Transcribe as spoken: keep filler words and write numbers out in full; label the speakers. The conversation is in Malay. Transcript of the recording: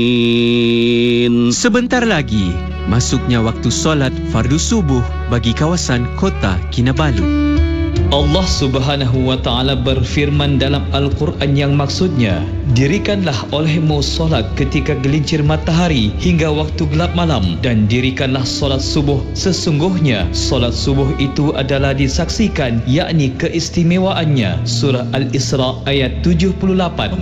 Speaker 1: Sebentar lagi, masuknya waktu solat fardu subuh bagi kawasan kota Kinabalu.
Speaker 2: Allah Subhanahu wa taala berfirman dalam Al-Quran yang maksudnya, dirikanlah olehmu solat ketika gelincir matahari hingga waktu gelap malam, dan dirikanlah solat subuh. Sesungguhnya solat subuh itu adalah disaksikan, yakni keistimewaannya. Surah Al-Isra ayat tujuh puluh lapan.